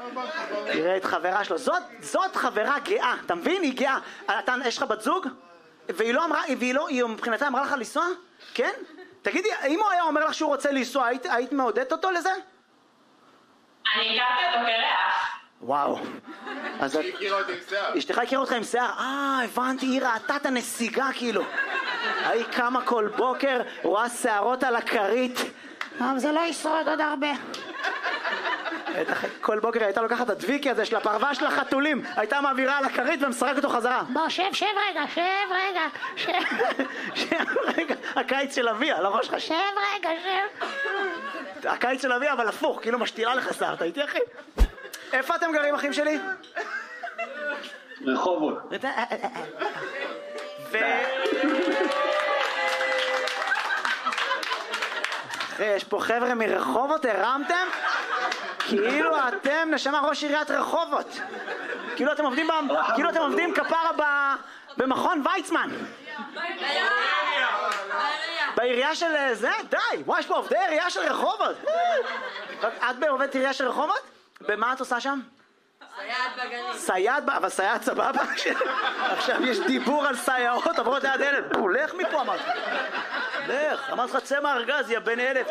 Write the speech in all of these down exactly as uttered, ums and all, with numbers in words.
תראה את חברה שלו, זאת, זאת חברה גאה, אתה מבין? היא גאה. אתה, יש לך בת זוג? והיא לא אמרה, והיא לא, היא מבחינתה אמרה לך לנסוע? כן? תגידי, אם הוא היה אומר לך שהוא רוצה לנסוע, היית, היית מעודדת אותו לזה? אני הכרתי אותו קרח. וואו. אז היא הכירה אותי עם שיער. אשתך הכירה אותך עם שיער? אה, הבנתי, היא ראתה את הנסיגה כאילו. היא קמה כל בוקר, רואה שערות על הכרית. אבל זה לא ישרוד עוד הרבה. כל בוקר הייתה לוקחת את הדביקי הזה של הפרווה של החתולים, הייתה מעבירה על הכרית ומשחק אותו חזרה. בוא, שב, שב רגע, שב רגע, שב. שב רגע, הקיץ של אביה, לא ראש לך. שב רגע, שב. הקיץ של אביה, אבל הפוך, כאילו משתילה לך שיער, אתה איתי אחי? איפה אתם גרים, אחים שלי? רחובות. ו... יש פה חבר'ה מרחובות, הרמתם? כאילו אתם נשמה ראש עיריית רחובות. כאילו אתם עובדים, כאילו אתם עובדים כפרה במכון ויצמן. בעירייה של זה? די! וואי, יש פה עובדי עירייה של רחובות. את בעובדת עירייה של רחובות? במה את עושה שם? סייעת בגנים. סייעת, אבל סייעת סבבה? עכשיו יש דיבור על סייעות, עברות ליד ילד. לך מפה אמרת. לך, אמרת לך צא מהארגז, יא בן אלף.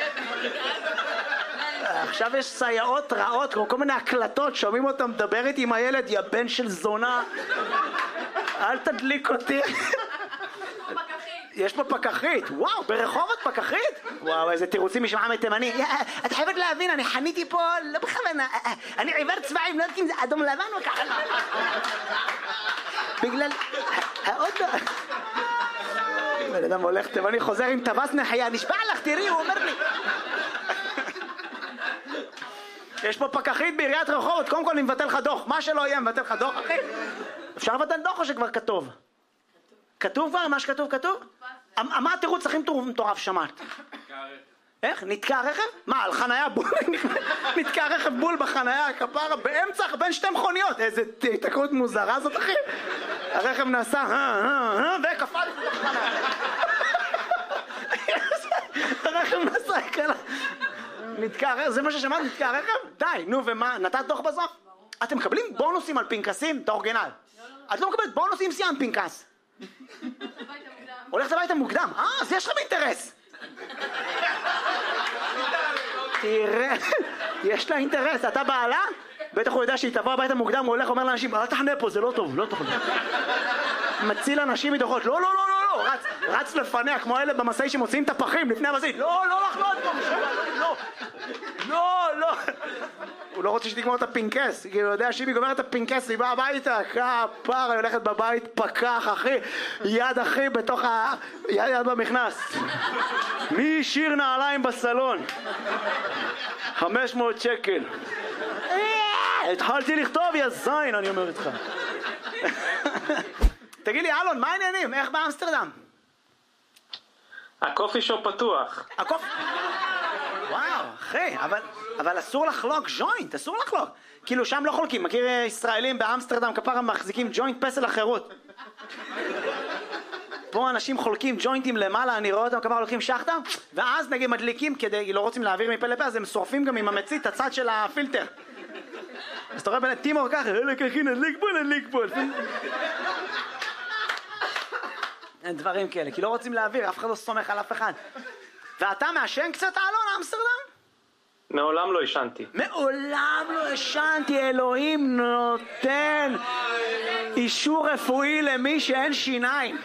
עכשיו יש סייעות רעות, כל מיני הקלטות, שומעים אותם מדברת עם הילד, יא בן של זונה. אל תדליק אותי. יש פה פקחית, וואו, ברחובות פקחית? וואו, איזה תירוצים משמעה מתימני. את חייבת להבין, אני חניתי פה, לא בכוונה, אני עיוור צבעים, לא יודעת אם זה אדום לבן או ככה. בגלל... העוד... בן אדם הולך תימני, חוזר עם טווס נחיה, נשבע לך, תראי, הוא אומר לי. יש פה פקחית בעיריית רחובות, קודם כל אני מבטל לך דוח, מה שלא יהיה מבטל לך דוח, אחי. אפשר לבטל דוח או שכבר כתוב? כתוב כבר? מה שכתוב כתוב? מה התירוץ הכי מטורף שמעת? איך? נתקע רכב? מה, על חנייה בול? נתקע רכב בול בחנייה, כפרה, באמצע בין שתי מכוניות. איזה תקרות מוזרה זאת, אחי. הרכב נסע, וקפל בחנייה. הרכב נסע, כאלה. נתקע רכב, זה מה ששמעת? נתקע רכב? די, נו, ומה? נתת דוח בסוף? אתם מקבלים בונוסים על פנקסים? את האורגינל. את לא מקבלת בונוסים סיימת פנקס. הולכת הביתה מוקדם. אה, אז יש לכם אינטרס. תראה, יש לה אינטרס. אתה בעלה? בטח הוא יודע שהיא תבוא הביתה מוקדם, הוא הולך, אומר לאנשים, אל תחנה פה, זה לא טוב, לא טוב. מציל אנשים מדוחות. לא, לא, לא, לא, לא. רץ, רץ לפניה, כמו אלה במסעי שמוציאים את הפחים לפני המסעית. לא, לא לחנות פה, לא, לא, לא. הוא לא רוצה שתגמור את הפינקס, כי הוא יודע שאם היא גומרת את הפינקס, היא באה הביתה, כפרה, היא הולכת בבית, פקח, אחי, יד אחי בתוך ה... יד יד במכנס. מי שיר נעליים בסלון? חמש מאות שקל. התחלתי לכתוב, יא זין, אני אומר איתך. תגיד לי, אלון, מה העניינים? איך באמסטרדם? הקופי שופ פתוח. הקופי... וואו, אחי, אבל, אבל אסור לחלוק ג'וינט, אסור לחלוק. כאילו שם לא חולקים, מכיר ישראלים באמסטרדם כפרה מחזיקים ג'וינט פסל החירות. פה אנשים חולקים ג'וינטים למעלה, אני רואה אותם כפרה הולכים שחטה, ואז נגיד מדליקים כדי, לא רוצים להעביר מפה לפה, אז הם שורפים גם עם המצית את הצד של הפילטר. אז אתה רואה בין טימור ככה, אלה ככי נדליק פה, נדליק פה. אין דברים כאלה, כי לא רוצים להעביר, אף אחד לא סומך על אף אחד. ואתה מעשן קצת, אלון, אמסטרדם? מעולם לא ישנתי. מעולם לא ישנתי, אלוהים נותן אישור רפואי למי שאין שיניים.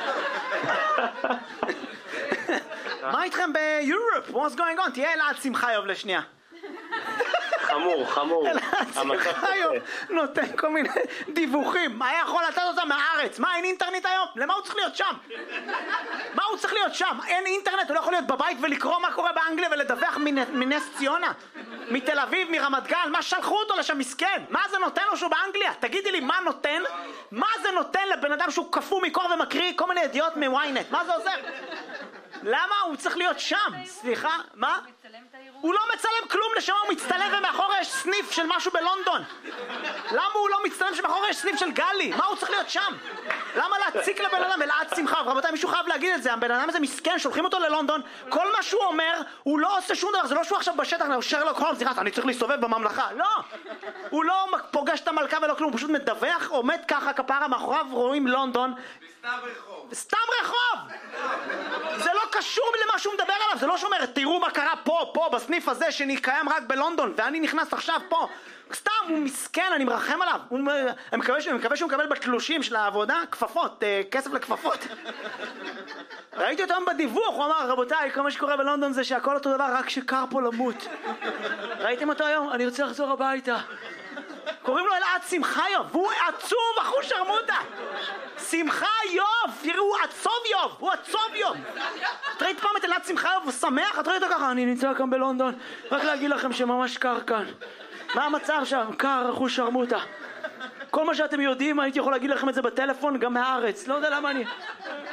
מה איתכם ביורופ? What's going on? תהיה אלעד שמחיוב לשנייה. חמור, חמור. אלעד שמחיוב נותן כל מיני דיווחים. מה יכול לתת אותם מהארץ? מה, אין אינטרנט היום? למה הוא צריך להיות שם? מה הוא צריך להיות שם? אין אינטרנט, הוא לא יכול להיות בבית ולקרוא מה קורה באנגליה ולדווח מנס ציונה, מתל אביב, מרמת גן. מה שלחו אותו לשם מסכן? מה זה נותן לו שהוא באנגליה? תגידי לי, מה נותן? מה זה נותן לבן אדם שהוא כפו מקור ומקריא כל מיני ידיעות מוויינט? מה זה עוזר? למה הוא צריך להיות שם? סליחה, מה? הוא לא מצלם כלום לשם, הוא מצטלם ומאחורה יש סניף סניף של משהו בלונדון? למה הוא לא מצטלם שמאחורי יש סניף של גלי? מה הוא צריך להיות שם? למה להציק לבן אדם אלעד שמחה? רבותיי, מישהו חייב להגיד את זה. הבן אדם הזה מסכן, שולחים אותו ללונדון, כל מה שהוא אומר, הוא לא עושה שום דבר. זה לא שהוא עכשיו בשטח, הוא שרלוק הולמס, נכנס, אני צריך להסתובב בממלכה. לא! הוא לא פוגש את המלכה ולא כלום, הוא פשוט מדווח, עומד ככה כפרה מאחוריו, רואים לונדון. סתם רחוב. סתם רחוב! זה לא קשור למה שהוא מדבר עליו, זה לא שאומר, תראו מה קרה פה, פה, בסניף הזה שקיים רק בלונדון, ואני נכנס עכשיו פה. סתם, הוא מסכן, אני מרחם עליו. הוא, אני מקווה, אני מקווה שהוא מקבל בתלושים של העבודה כפפות, כסף לכפפות. ראיתי אותם בדיווח, הוא אמר, רבותיי, כל מה שקורה בלונדון זה שהכל אותו דבר, רק שקר פה למות. ראיתם אותו היום? אני רוצה לחזור הביתה. קוראים לו אלעד שמחה יוב, והוא עצוב, אחו שרמוטה. שמחה יוב, תראו, הוא עצוב יוב, הוא עצוב יוב. את ראית פעם את אלעד שמחה יוב, הוא שמח? את ראית אותו ככה, אני נמצא כאן בלונדון, רק להגיד לכם שממש קר כאן. מה המצב שם? קר, אחו שרמוטה. כל מה שאתם יודעים, הייתי יכול להגיד לכם את זה בטלפון, גם מהארץ. לא יודע למה אני...